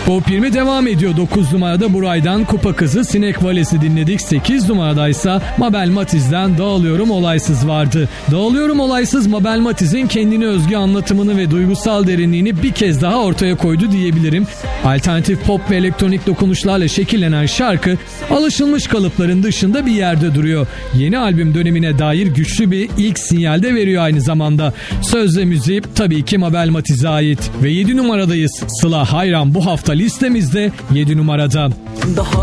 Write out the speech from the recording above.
Top 20 devam ediyor. 9 numarada Buray'dan Kupa Kızı Sinek Valesi dinledik. 8 numaradaysa Mabel Matiz'den Dağılıyorum Olaysız vardı. Dağılıyorum Olaysız Mabel Matiz'in kendine özgü anlatımını ve duygusal derinliğini bir kez daha ortaya koydu diyebilirim. Alternatif pop ve elektronik dokunuşlarla şekillenen şarkı alışılmış kalıpların dışında bir yerde duruyor. Yeni albüm dönemine dair güçlü bir ilk sinyal de veriyor aynı zamanda. Söz ve müziği tabii ki Mabel Matiz'e ait. Ve 7 numaradayız. Sıla Hayran bu hafta listemizde 7 numarada.